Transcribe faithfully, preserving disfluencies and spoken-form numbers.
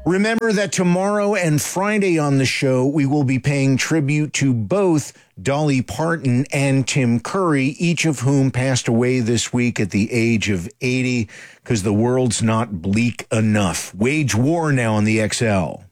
Remember that tomorrow and Friday on the show, we will be paying tribute to both Dolly Parton and Tim Curry, each of whom passed away this week at the age of eighty, because the world's not bleak enough. Wage War now on the X L.